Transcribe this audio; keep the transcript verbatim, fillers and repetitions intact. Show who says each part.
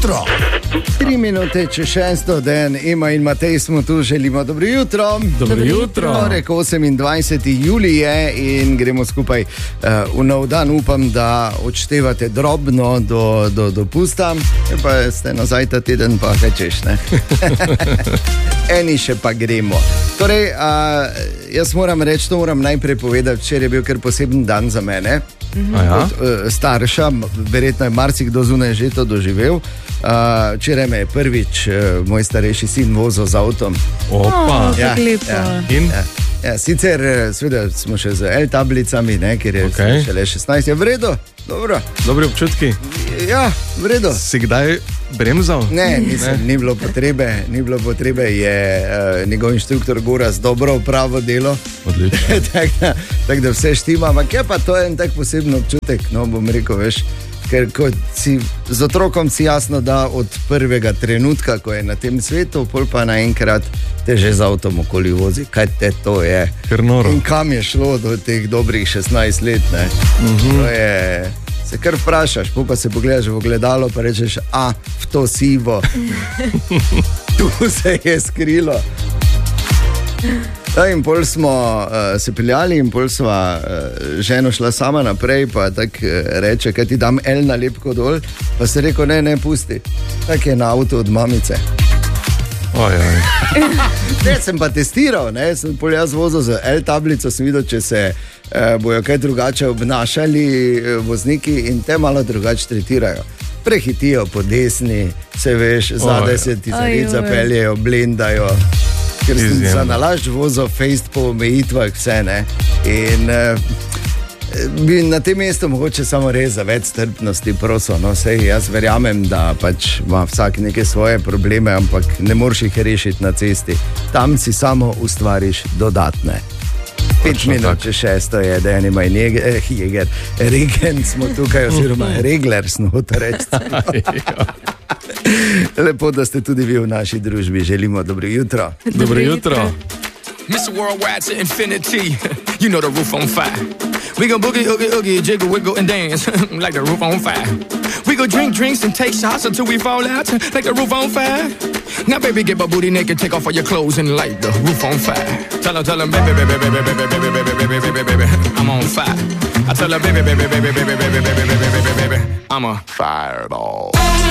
Speaker 1: jutro.
Speaker 2: Tri minute čez šesto, dan, Ema in Matej smo tu, želimo dobro jutro.
Speaker 3: Dobro jutro.
Speaker 2: Torek osemindvajseti julij je in gremo skupaj uh, v nov dan. Upam, da odštevate drobno do, do dopusta, pa ste nazaj ta teden, pa kaj češ, ne? Eni še pa gremo. Torej, uh, jaz moram reči, to moram najprej povedati, včeraj je bil kar poseben dan za mene.
Speaker 3: Ja?
Speaker 2: Kot uh, starša, verjetno je marsikdo zunaj že to doživel. Uh, včeraj me je prvič uh, moj starejši sin vozil z avtom.
Speaker 3: Opa.
Speaker 4: Oh,
Speaker 2: Ja,
Speaker 4: ja,
Speaker 3: In?
Speaker 2: Ja. Ja, sicer seveda smo še z L-tablicami, ne, ker je
Speaker 3: Okej.
Speaker 2: šele šestnajst. Je v redu, dobro.
Speaker 3: Dobri občutki.
Speaker 2: Ja, v redu.
Speaker 3: Si kdaj bremzal?
Speaker 2: Ne, nisem, ni bilo potrebe, ni bilo potrebe, je uh, njegov inštruktor Goraz dobro opravil delo.
Speaker 3: Odlično.
Speaker 2: Tako da, tak da vse štima, ampak je pa to en tak poseben občutek, no bom rekel, veš, ker ko si z otrokom si jasno, da od prvega trenutka, ko je na tem svetu, pol pa naenkrat te že z avtom okoli vozi, kaj te to je.
Speaker 3: Ker noro.
Speaker 2: In kam je šlo do teh dobrih šestnajst let, ne? Mm-hmm. To je, se kar vprašaš, pa se pogledaš v ogledalo, pa rečeš, a, v to sivo. Tu se je skrilo. Ja, in pol smo uh, se peljali in pol sva uh, ženo šla sama naprej, pa tako uh, reče, kaj ti dam L nalepko dol, pa se rekel, ne, ne, pusti. Tak je na avto od mamice.
Speaker 3: Oj, oj.
Speaker 2: Ne, sem pa testiral, ne, sem pol jaz vozil z L-tablico, sem videl, če se uh, bojo kaj drugače obnašali uh, vozniki in te malo drugače tretirajo. Prehitijo po desni, se veš, zadaj se ti zared zapeljejo, blendajo. Ker sem
Speaker 3: Izjemno.
Speaker 2: za nalašč vozil fejst po omejitvah vse, ne. In uh, bi na tem mestu mogoče samo res za več strpnosti prosil, no, sej jaz verjamem, da pač ima vsak neke svoje probleme, ampak ne moreš jih rešiti na cesti. Tam si samo ustvariš dodatne. Pet
Speaker 3: Točno
Speaker 2: minut
Speaker 3: tako.
Speaker 2: če šesto je, da je nima jeger, eh, jeger, regen smo tukaj, oziroma regler smo to reči. Lepo, da ste tudi vi v naši družbi, želimo dobro jutro.
Speaker 3: Dobro jutro.
Speaker 5: Mister Worldwide to infinity. You know the roof on fire. We gon' boogie, oogie, oogie, jiggle, wiggle, and dance like the roof on fire. We go drink drinks and take shots until we fall out like the roof on fire. Now, baby, get my booty naked, take off all your clothes and light the roof on fire. Tell her, tell her, baby, baby, baby, baby, baby, baby, baby, baby, baby, baby, I'm on fire. I tell her, baby, baby, baby, baby, baby, baby, baby, baby, baby, I'm a fireball.